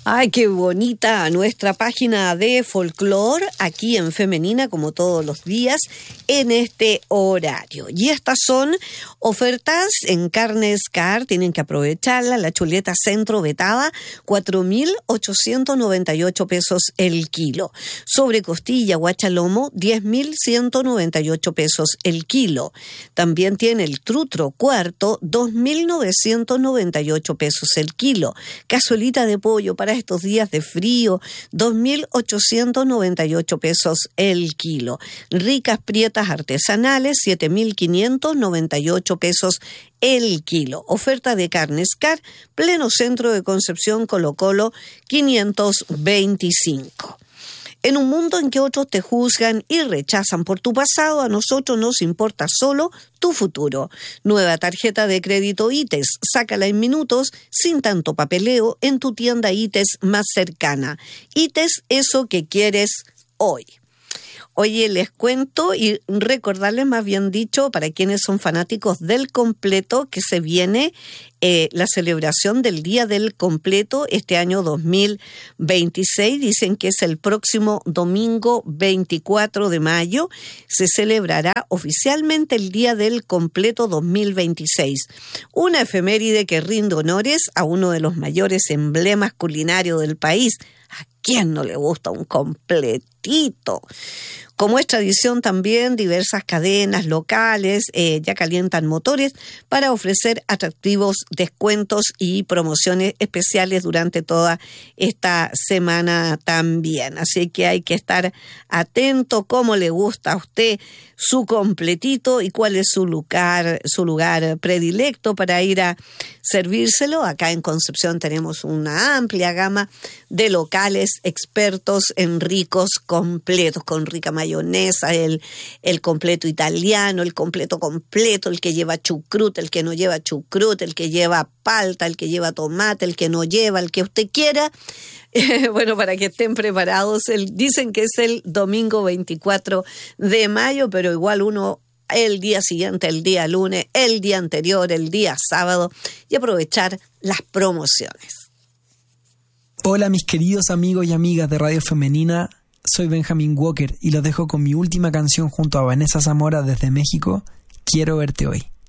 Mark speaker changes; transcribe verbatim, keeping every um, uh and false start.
Speaker 1: Ay, qué bonita nuestra página de folclore aquí en Femenina, como todos los días, en este horario. Y estas son ofertas en carne Scar, tienen que aprovecharla. La chuleta centro vetada, cuatro mil ochocientos noventa y ocho pesos el kilo. Sobre costilla guachalomo, diez mil ciento noventa y ocho pesos el kilo. También tiene el trutro cuarto, dos mil novecientos noventa y ocho pesos el kilo. Cazuelita de pollo para estos días de frío, dos mil ochocientos noventa y ocho pesos el kilo. Ricas prietas artesanales, siete mil quinientos noventa y ocho pesos el kilo. Oferta de carne Scar, pleno centro de Concepción, Colo Colo, quinientos veinticinco. En un mundo en que otros te juzgan y rechazan por tu pasado, a nosotros nos importa solo tu futuro. Nueva tarjeta de crédito ITES. Sácala en minutos, sin tanto papeleo, en tu tienda ITES más cercana. ITES, eso que quieres hoy. Oye, les cuento y recordarles, más bien dicho, para quienes son fanáticos del completo, que se viene eh, la celebración del Día del Completo este año dos mil veintiséis. Dicen que es el próximo domingo veinticuatro de mayo. Se celebrará oficialmente el Día del Completo dos mil veintiséis. Una efeméride que rinde honores a uno de los mayores emblemas culinarios del país. ¿A quién no le gusta un completito? Como es tradición también, diversas cadenas locales eh, ya calientan motores para ofrecer atractivos descuentos y promociones especiales durante toda esta semana también. Así que hay que estar atento cómo le gusta a usted su completito y cuál es su lugar, su lugar predilecto para ir a servírselo. Acá en Concepción tenemos una amplia gama de locales expertos en ricos completos, con rica mayonesa, el, el completo italiano, el completo completo, el que lleva chucrut, el que no lleva chucrut, el que lleva palta, el que lleva tomate, el que no lleva, el que usted quiera. Eh, bueno, para que estén preparados, el, dicen que es el domingo veinticuatro de mayo, pero igual uno el día siguiente, el día lunes, el día anterior, el día sábado, y aprovechar las promociones.
Speaker 2: Hola mis queridos amigos y amigas de Radio Femenina, soy Benjamin Walker y los dejo con mi última canción junto a Vanessa Zamora desde México, Quiero verte hoy.